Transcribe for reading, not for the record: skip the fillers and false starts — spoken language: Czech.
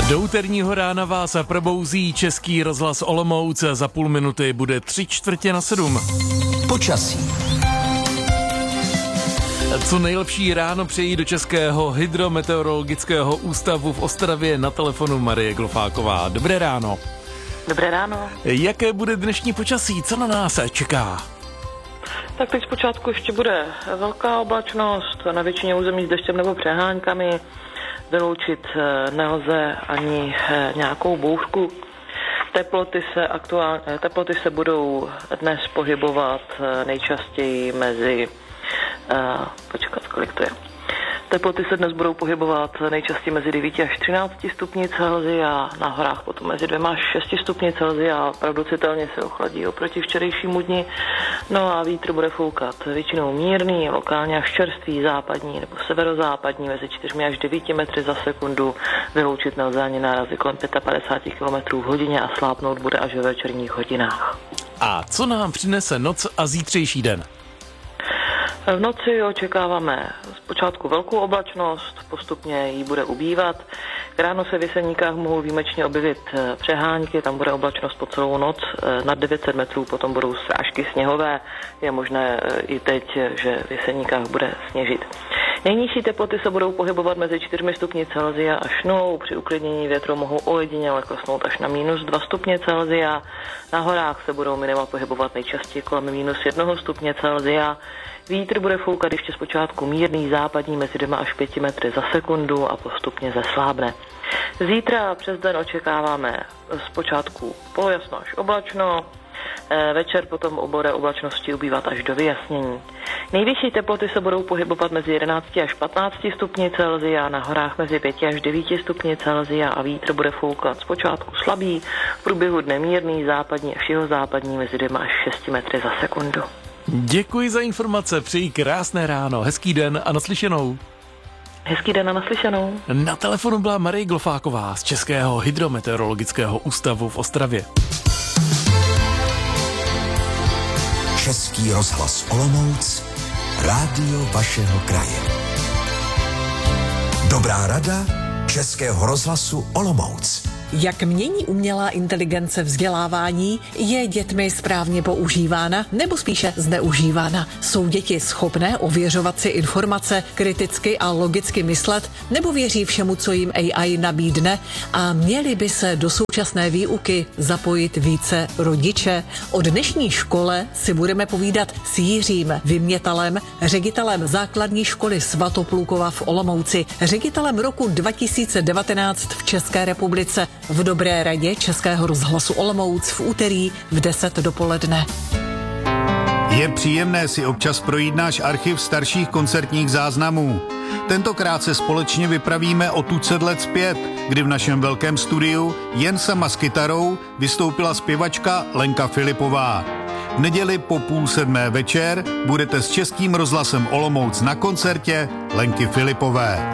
Do úterního rána vás probouzí Český rozhlas Olomouc. Za půl minuty bude 6:45. Počasí. Co nejlepší ráno přejí do Českého hydrometeorologického ústavu v Ostravě na telefonu Marie Glofáková. Dobré ráno. Dobré ráno. Jaké bude dnešní počasí? Co na nás čeká? Tak teď zpočátku ještě bude velká oblačnost, na většině území s deštěm nebo přeháňkami. Vyloučit nelze ani nějakou bouřku. Teploty se budou dnes pohybovat nejčastěji mezi... kolik to je? Teploty se dnes budou pohybovat nejčastěji mezi 9 až 13 stupni Celsia, na horách potom mezi 2 až 6 stupni Celsia, opravdu citelně se ochladí oproti včerejšímu dni. No a vítr bude foukat většinou mírný, lokálně až čerstvý, západní nebo severozápadní mezi 4 až 9 metry za sekundu. Vyloučit nelze ani nárazy kolem 55 km v hodině a slábnout bude až ve večerních hodinách. A co nám přinese noc a zítřejší den? V noci očekáváme zpočátku velkou oblačnost, postupně jí bude ubývat. K ránu se v Jeseníkách mohou výjimečně objevit přehánky, tam bude oblačnost po celou noc, nad 900 metrů potom budou srážky sněhové. Je možné i teď, že v Jeseníkách bude sněžit. Nejnižší teploty se budou pohybovat mezi 4 stupni Celsia až 0. Při uklidnění větru mohou ojediněle klesnout až na -2 stupně Celsia. Na horách se budou minima pohybovat nejčastěji kolem -1 stupně Celsia. Vítr bude foukat ještě zpočátku mírný západní mezi 2 až 5 metry za sekundu a postupně zeslábne. Zítra přes den očekáváme zpočátku polojasno až oblačno, večer potom bude oblačnosti ubývat až do vyjasnění. Nejvyšší teploty se budou pohybovat mezi 11 až 15 stupni Celsia, na horách mezi 5 až 9 stupni Celsia a vítr bude foukat zpočátku slabý, v průběhu dne mírný západní až jihozápadní mezi 2 až 6 metry za sekundu. Děkuji za informace, přeji krásné ráno, hezký den a naslyšenou. Hezký den a naslyšenou. Na telefonu byla Marie Glofáková z Českého hydrometeorologického ústavu v Ostravě. Český rozhlas Olomouc, rádio vašeho kraje. Dobrá rada Českého rozhlasu Olomouc. Jak mění umělá inteligence vzdělávání? Je dětmi správně používána nebo spíše zneužívána? Jsou děti schopné ověřovat si informace, kriticky a logicky myslet, nebo věří všemu, co jim AI nabídne? A měli by se do současné výuky zapojit více rodiče? O dnešní škole si budeme povídat s Jiřím Vymětalem, ředitelem základní školy Svatoplukova v Olomouci, ředitelem roku 2019 v České republice. V Dobré radě Českého rozhlasu Olomouc v úterý v 10 dopoledne. Je příjemné si občas projít náš archiv starších koncertních záznamů. Tentokrát se společně vypravíme o tucet let zpět, kdy v našem velkém studiu jen sama s kytarou vystoupila zpěvačka Lenka Filipová. V neděli po 6:30 večer budete s Českým rozhlasem Olomouc na koncertě Lenky Filipové.